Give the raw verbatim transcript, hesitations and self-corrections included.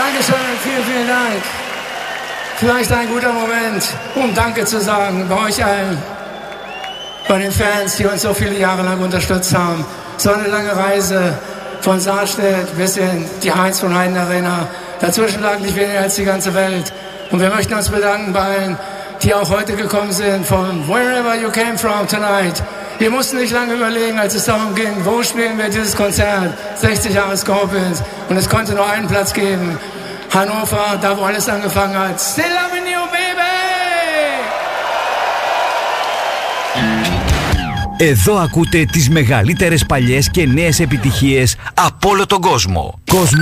Dankeschön, vielen, vielen Dank. Vielleicht ein guter Moment, um Danke zu sagen bei euch allen, bei den Fans, die uns so viele Jahre lang unterstützt haben. So eine lange Reise von Saarstedt bis in die Heinz von Heiden Arena. Dazwischen lag nicht weniger als die ganze Welt. Und wir möchten uns bedanken bei allen, die auch heute gekommen sind, von wherever you came from tonight. Wir mussten nicht lange überlegen, als es darum ging, wo spielen wir dieses Konzert, sechzig Jahre Scorpions. Und es konnte nur einen Platz geben. Hannover, da wo alles angefangen hat. Still loving you, baby! Εδώ ακούτε τις μεγαλύτερες παλιές και νέες επιτυχίες από όλο τον κόσμο. Κόσμο